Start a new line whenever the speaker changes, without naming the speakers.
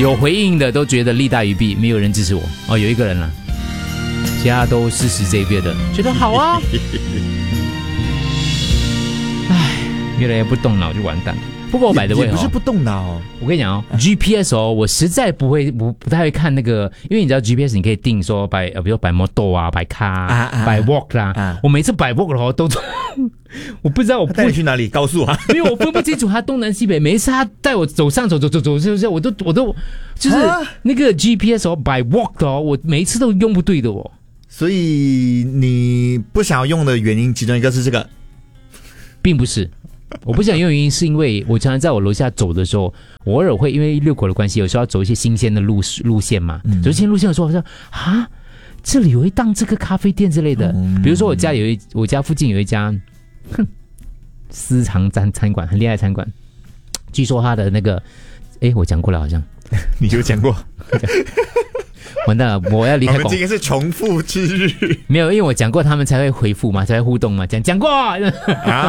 有回应的都觉得利大于弊，没有人支持我。哦，有一个人了，其他都支持这边的，觉得好啊。唉，越来越不动脑就完蛋了。不过我摆的位
也不是不动脑，
我跟你讲哦，GPS 哦，我实在不太会看那个，因为你知道 GPS 你可以定说比如摆摩托啊，摆卡啊，摆 walk 啦。我每次摆 walk 的话都，我不知道
他带你去哪里，告诉我。
因为我分不清楚他东南西北，每一次他带我走上走，就是我都就是那个 GPS 哦，摆 walk 的哦，我每一次都用不对的哦。
所以你不想要用的原因，其中一个是这个，
并不是。我不想用原因是因为我常常在我楼下走的时候，我偶尔会因为遛狗的关系，有时候要走一些新鲜的路线嘛。走新鲜路线的时候，我说啊，这里有一档这个咖啡店之类的。比如说我家附近有一家私藏餐馆，很厉害的餐馆。据说他的那个，我讲过了好像，
你有讲过。
完蛋了，我要离开。
我们今天是重复之日，
没有，因为我讲过，他们才会回复嘛，才会互动嘛，讲过啊。